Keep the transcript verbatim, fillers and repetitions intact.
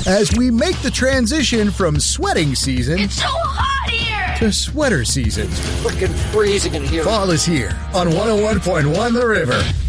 as we make the transition from sweating season It's so hot here! to sweater season. Freaking freezing in here. Fall is here on one oh one point one The River.